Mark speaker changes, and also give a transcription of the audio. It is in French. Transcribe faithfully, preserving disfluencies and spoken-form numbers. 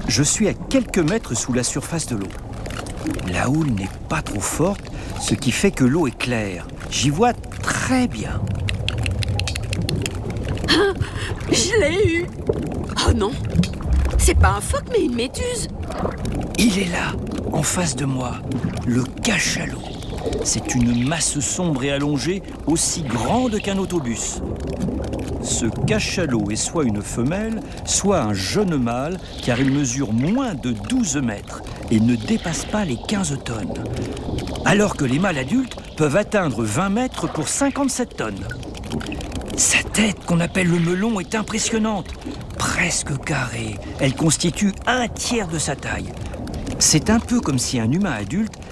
Speaker 1: Je suis à quelques mètres sous la surface de l'eau. La houle n'est pas trop forte, ce qui fait que l'eau est claire. J'y vois très bien.
Speaker 2: Ah, je l'ai eu! Oh non! C'est pas un phoque, mais une méduse!
Speaker 1: Il est là, en face de moi, le cachalot. C'est une masse sombre et allongée, aussi grande qu'un autobus. Ce cachalot est soit une femelle, soit un jeune mâle, car il mesure moins de douze mètres et ne dépasse pas les quinze tonnes. Alors que les mâles adultes peuvent atteindre vingt mètres pour cinquante-sept tonnes. Sa tête, qu'on appelle le melon, est impressionnante. Presque carrée, elle constitue un tiers de sa taille. C'est un peu comme si un humain adulte